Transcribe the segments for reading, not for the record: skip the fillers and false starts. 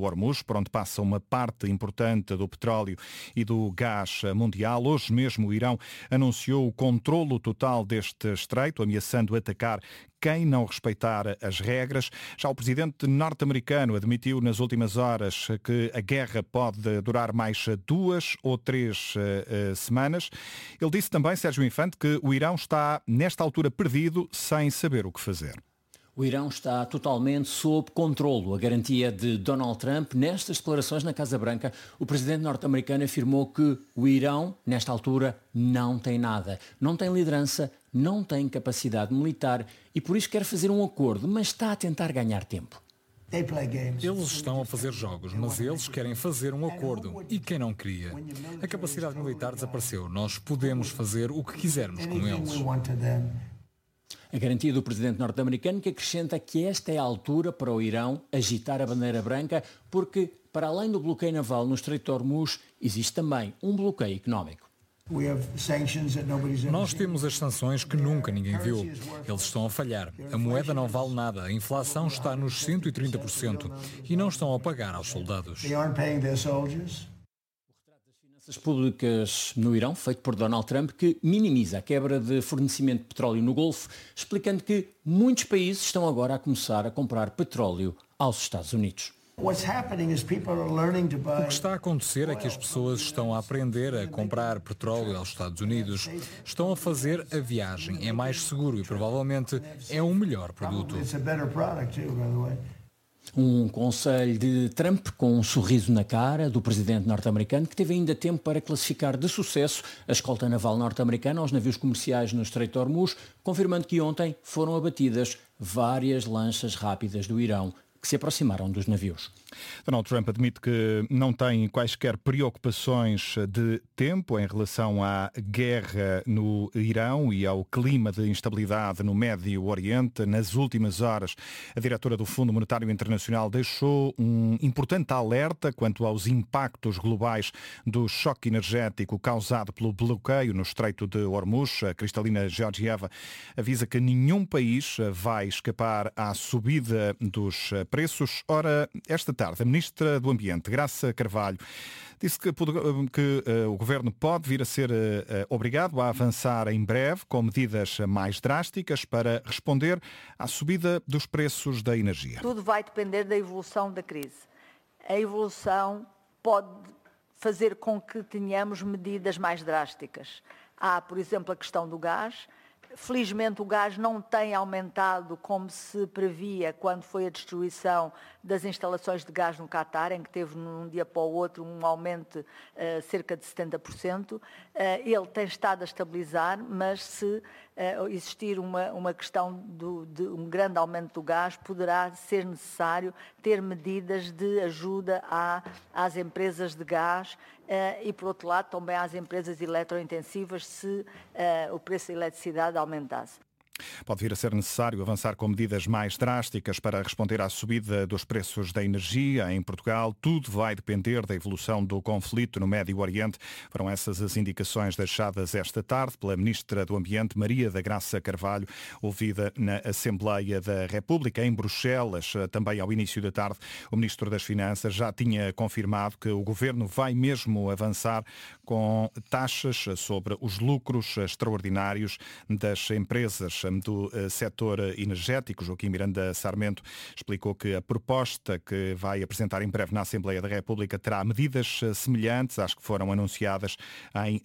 Hormuz, por onde passa uma parte importante do petróleo e do gás mundial. Hoje mesmo o Irão anunciou o controlo total deste estreito, ameaçando atacar quem não respeitar as regras. Já o presidente norte-americano admitiu nas últimas horas que a guerra pode durar mais 2 ou 3 semanas. Ele disse também, Sérgio Infante, que o Irão está, nesta altura, perdido, sem saber o que fazer. O Irão está totalmente sob controlo. A garantia de Donald Trump, nestas declarações na Casa Branca, o presidente norte-americano afirmou que o Irão, nesta altura, não tem nada. Não tem liderança, não tem capacidade militar e por isso quer fazer um acordo, mas está a tentar ganhar tempo. Eles estão a fazer jogos, mas eles querem fazer um acordo. E quem não queria? A capacidade militar desapareceu. Nós podemos fazer o que quisermos com eles. A garantia do presidente norte-americano que acrescenta que esta é a altura para o Irão agitar a bandeira branca, porque, para além do bloqueio naval no Estreito de Hormuz, existe também um bloqueio económico. Nós temos as sanções que nunca ninguém viu. Eles estão a falhar. A moeda não vale nada. A inflação está nos 130% e não estão a pagar aos soldados. Finanças públicas no Irão, feito por Donald Trump, que minimiza a quebra de fornecimento de petróleo no Golfo, explicando que muitos países estão agora a começar a comprar petróleo aos Estados Unidos. O que está a acontecer é que as pessoas estão a aprender a comprar petróleo aos Estados Unidos. Estão a fazer a viagem. É mais seguro e provavelmente é um melhor produto. Um conselho de Trump com um sorriso na cara do presidente norte-americano, que teve ainda tempo para classificar de sucesso a escolta naval norte-americana aos navios comerciais no Estreito de Hormuz, confirmando que ontem foram abatidas várias lanchas rápidas do Irão que se aproximaram dos navios. Donald Trump admite que não tem quaisquer preocupações de tempo em relação à guerra no Irão e ao clima de instabilidade no Médio Oriente. Nas últimas horas, a diretora do Fundo Monetário Internacional deixou um importante alerta quanto aos impactos globais do choque energético causado pelo bloqueio no Estreito de Hormuz. A Kristalina Georgieva avisa que nenhum país vai escapar à subida dos preços. Ora, esta tarde, a Ministra do Ambiente, Graça Carvalho, disse que o Governo pode vir a ser obrigado a avançar em breve com medidas mais drásticas para responder à subida dos preços da energia. Tudo vai depender da evolução da crise. A evolução pode fazer com que tenhamos medidas mais drásticas. Há, por exemplo, a questão do gás. Felizmente o gás não tem aumentado como se previa quando foi a destruição das instalações de gás no Qatar, em que teve de um dia para o outro um aumento cerca de 70%. Ele tem estado a estabilizar, mas se existir uma questão de um grande aumento do gás, poderá ser necessário ter medidas de ajuda às empresas de gás e, por outro lado, também às empresas eletrointensivas se o preço da eletricidade aumentasse. Pode vir a ser necessário avançar com medidas mais drásticas para responder à subida dos preços da energia em Portugal. Tudo vai depender da evolução do conflito no Médio Oriente. Foram essas as indicações deixadas esta tarde pela Ministra do Ambiente, Maria da Graça Carvalho, ouvida na Assembleia da República em Bruxelas. Também ao início da tarde, o Ministro das Finanças já tinha confirmado que o Governo vai mesmo avançar com taxas sobre os lucros extraordinários das empresas do setor energético. Joaquim Miranda Sarmento explicou que a proposta que vai apresentar em breve na Assembleia da República terá medidas semelhantes às que foram anunciadas em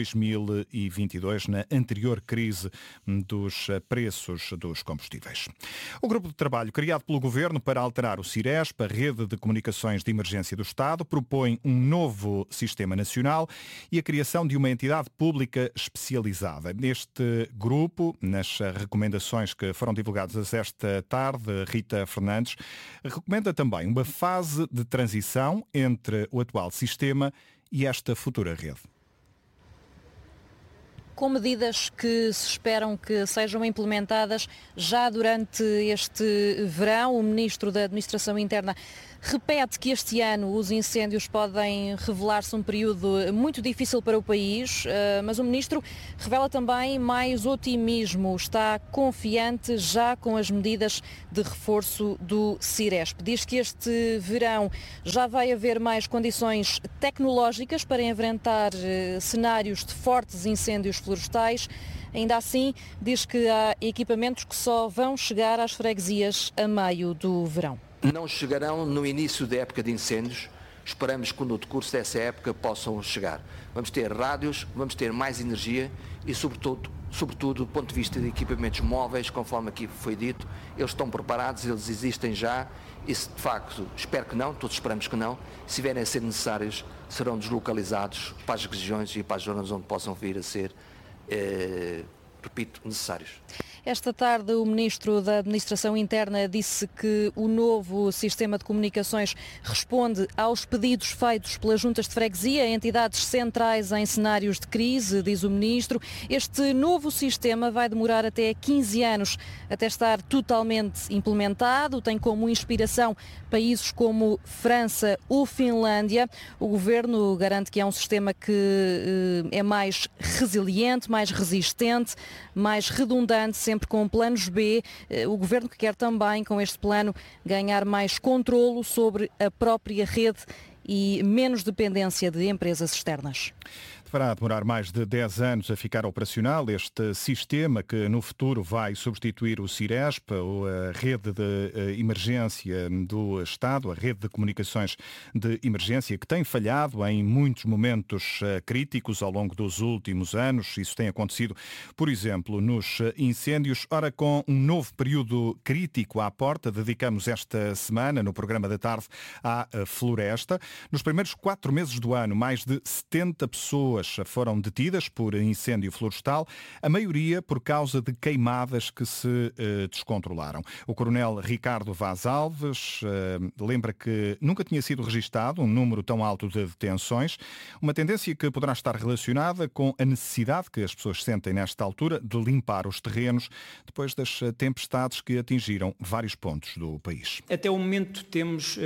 2022, na anterior crise dos preços dos combustíveis. O grupo de trabalho criado pelo Governo para alterar o Ciresp, a rede de comunicações de emergência do Estado, propõe um novo sistema nacional e a criação de uma entidade pública especializada. Neste grupo, nas recomendações que foram divulgadas esta tarde, Rita Fernandes recomenda também uma fase de transição entre o atual sistema e esta futura rede. Com medidas que se esperam que sejam implementadas já durante este verão. O Ministro da Administração Interna repete que este ano os incêndios podem revelar-se um período muito difícil para o país, mas o Ministro revela também mais otimismo. Está confiante já com as medidas de reforço do Ciresp. Diz que este verão já vai haver mais condições tecnológicas para enfrentar cenários de fortes incêndios florestais. Ainda assim, diz que há equipamentos que só vão chegar às freguesias a meio do verão. Não chegarão no início da época de incêndios. Esperamos que no decurso dessa época possam chegar. Vamos ter rádios, vamos ter mais energia e, sobretudo, do ponto de vista de equipamentos móveis, conforme aqui foi dito, eles estão preparados, eles existem já e, se de facto, espero que não, todos esperamos que não, se vierem a ser necessários, serão deslocalizados para as regiões e para as zonas onde possam vir a ser repito, necessários. Esta tarde o Ministro da Administração Interna disse que o novo sistema de comunicações responde aos pedidos feitos pelas juntas de freguesia, entidades centrais em cenários de crise, diz o Ministro. Este novo sistema vai demorar até 15 anos até estar totalmente implementado. Tem como inspiração países como França ou Finlândia. O Governo garante que é um sistema que é mais resiliente, mais resistente, mais redundante, sempre com planos B. O Governo que quer também, com este plano, ganhar mais controlo sobre a própria rede e menos dependência de empresas externas. Deverá demorar mais de 10 anos a ficar operacional este sistema que no futuro vai substituir o Ciresp, a rede de emergência do Estado, a rede de comunicações de emergência, que tem falhado em muitos momentos críticos ao longo dos últimos anos. Isso tem acontecido, por exemplo, nos incêndios. Ora, com um novo período crítico à porta, dedicamos esta semana, no programa da tarde, à floresta. Nos primeiros 4 meses do ano, mais de 70 pessoas foram detidas por incêndio florestal, a maioria por causa de queimadas que se descontrolaram. O coronel Ricardo Vaz Alves lembra que nunca tinha sido registado um número tão alto de detenções, uma tendência que poderá estar relacionada com a necessidade que as pessoas sentem nesta altura de limpar os terrenos depois das tempestades que atingiram vários pontos do país. Até o momento temos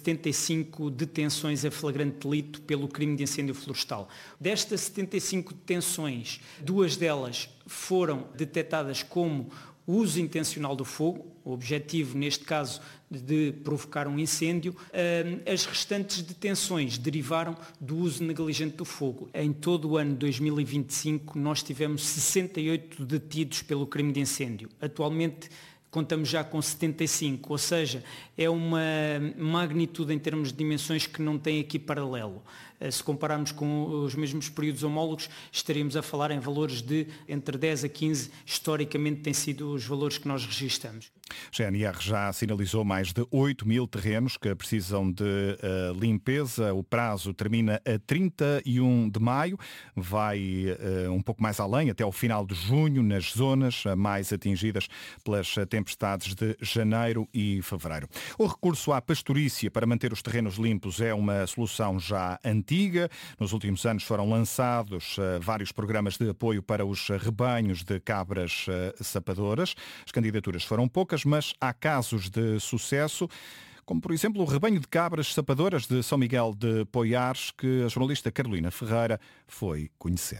75 detenções a flagrante delito pelo crime de incêndio florestal. Destas 75 detenções, 2 delas foram detectadas como uso intencional do fogo, o objetivo, neste caso, de provocar um incêndio. As restantes detenções derivaram do uso negligente do fogo. Em todo o ano de 2025, nós tivemos 68 detidos pelo crime de incêndio. Atualmente, contamos já com 75, ou seja, é uma magnitude em termos de dimensões que não tem aqui paralelo. Se compararmos com os mesmos períodos homólogos, estaríamos a falar em valores de entre 10 a 15, historicamente têm sido os valores que nós registramos. A GNR já sinalizou mais de 8 mil terrenos que precisam de limpeza. O prazo termina a 31 de maio, vai um pouco mais além, até ao final de junho, nas zonas mais atingidas pelas tempestades de janeiro e fevereiro. O recurso à pastorícia para manter os terrenos limpos é uma solução já antiga. Nos últimos anos foram lançados vários programas de apoio para os rebanhos de cabras sapadoras. As candidaturas foram poucas, mas há casos de sucesso, como por exemplo o rebanho de cabras sapadoras de São Miguel de Poiares, que a jornalista Carolina Ferreira foi conhecer.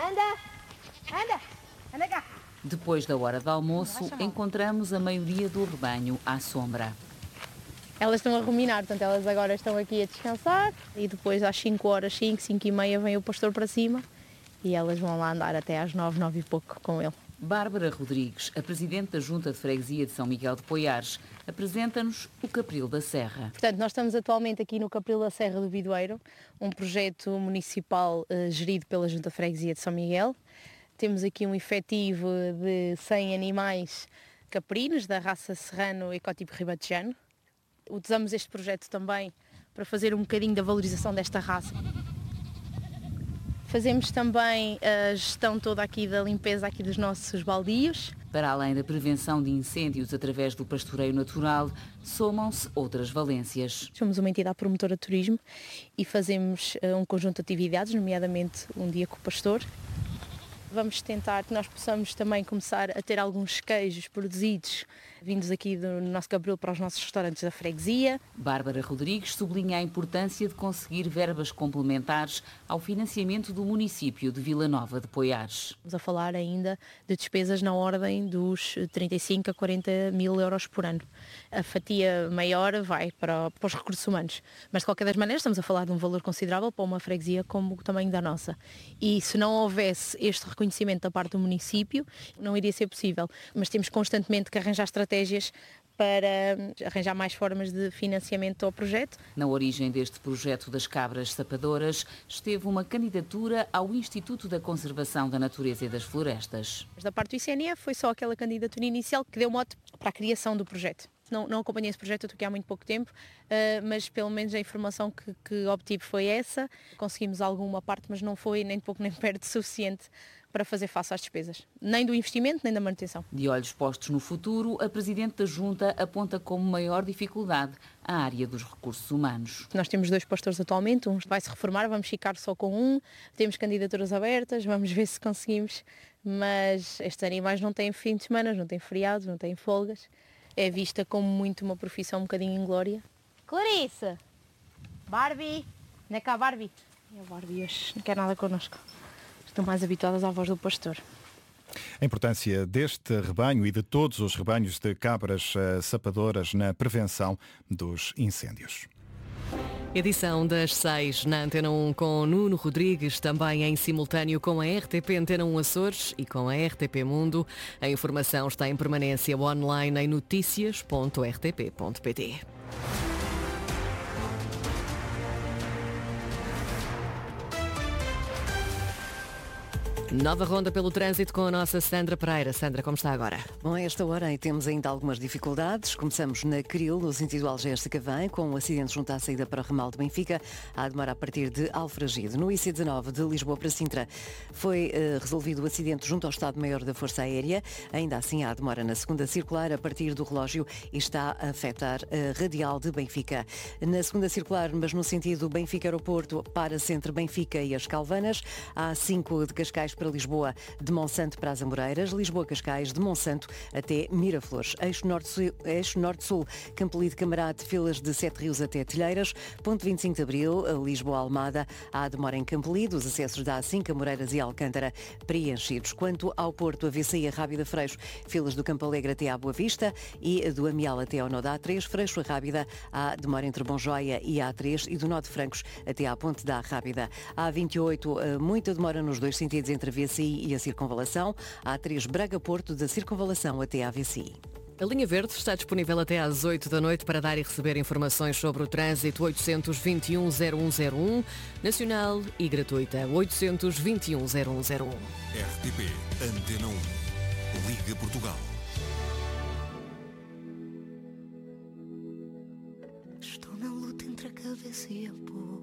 Anda cá. Depois da hora do almoço, encontramos a maioria do rebanho à sombra. Elas estão a ruminar, portanto elas agora estão aqui a descansar e depois às 5 horas, 5 e meia, vem o pastor para cima e elas vão lá andar até às 9, 9 e pouco com ele. Bárbara Rodrigues, a Presidente da Junta de Freguesia de São Miguel de Poiares, apresenta-nos o Capril da Serra. Portanto, nós estamos atualmente aqui no Capril da Serra do Bidoeiro, um projeto municipal gerido pela Junta de Freguesia de São Miguel. Temos aqui um efetivo de 100 animais caprinos da raça serrano ecotipo ribatejano. Utilizamos este projeto também para fazer um bocadinho da valorização desta raça. Fazemos também a gestão toda aqui da limpeza aqui dos nossos baldios. Para além da prevenção de incêndios através do pastoreio natural, somam-se outras valências. Somos uma entidade promotora de turismo e fazemos um conjunto de atividades, nomeadamente um dia com o pastor. Vamos tentar que nós possamos também começar a ter alguns queijos produzidos vindos aqui do nosso Cabril para os nossos restaurantes da freguesia. Bárbara Rodrigues sublinha a importância de conseguir verbas complementares ao financiamento do município de Vila Nova de Poiares. Estamos a falar ainda de despesas na ordem dos 35 a 40 mil euros por ano. A fatia maior vai para os recursos humanos, mas de qualquer das maneiras estamos a falar de um valor considerável para uma freguesia como o tamanho da nossa. E se não houvesse este reconhecimento da parte do município, não iria ser possível. Mas temos constantemente que arranjar estratégias para arranjar mais formas de financiamento ao projeto. Na origem deste projeto das cabras sapadoras esteve uma candidatura ao Instituto da Conservação da Natureza e das Florestas. Da parte do ICNF foi só aquela candidatura inicial que deu mote para a criação do projeto. Não acompanhei esse projeto, eu estou aqui há muito pouco tempo, mas pelo menos a informação que obtive foi essa. Conseguimos alguma parte, mas não foi nem de pouco nem de perto suficiente para fazer face às despesas, nem do investimento, nem da manutenção. De olhos postos no futuro, a Presidente da Junta aponta como maior dificuldade a área dos recursos humanos. Nós temos 2 pastores atualmente, um vai se reformar, vamos ficar só com um, temos candidaturas abertas, vamos ver se conseguimos, mas estes animais não têm fim de semana, não têm feriados, não têm folgas. É vista como muito uma profissão um bocadinho inglória. Clarissa! Barbie! Não é cá a Barbie? E a Barbie hoje não quer nada connosco. Estão mais habituadas à voz do pastor. A importância deste rebanho e de todos os rebanhos de cabras sapadoras na prevenção dos incêndios. Edição das 6 na Antena 1 com Nuno Rodrigues, também em simultâneo com a RTP Antena 1 Açores e com a RTP Mundo. A informação está em permanência online em noticias.rtp.pt. Nova ronda pelo trânsito com a nossa Sandra Pereira. Sandra, como está agora? Bom, a esta hora temos ainda algumas dificuldades. Começamos na Cril, no sentido Algés-Cavém, com um acidente junto à saída para o ramal de Benfica. Há demora a partir de Alfragide. No IC19 de Lisboa para Sintra foi resolvido o acidente junto ao Estado-Maior da Força Aérea. Ainda assim há demora na segunda circular a partir do relógio e está a afetar a radial de Benfica. Na segunda circular, mas no sentido Benfica-Aeroporto, para-se entre Benfica e as Calvanas. Há A5 de Cascais para Lisboa, de Monsanto para as Amoreiras, Lisboa-Cascais, de Monsanto até Miraflores. Eixo Norte-Sul, Campo Lido Camarate, filas de Sete Rios até Telheiras, ponto 25 de Abril, Lisboa-Almada, há demora em Campo Lido, os acessos da A5, Amoreiras e Alcântara preenchidos. Quanto ao Porto, a VCI, a Rábida Freixo, filas do Campo Alegre até à Boa Vista e do Amial até ao nó da A3, Freixo a Rábida, há demora entre Bonjoia e a A3 e do nó de Francos até à Ponte da Rábida. Há 28, muita demora nos dois sentidos entre a VCI e a Circunvalação. Há A3 Braga-Porto, da Circunvalação até à VCI. A linha verde está disponível até às 8 da noite para dar e receber informações sobre o trânsito. 821-0101, nacional e gratuita. 821-0101. RTP Antena 1. Liga Portugal. Estou na luta entre a cabeça e a boca.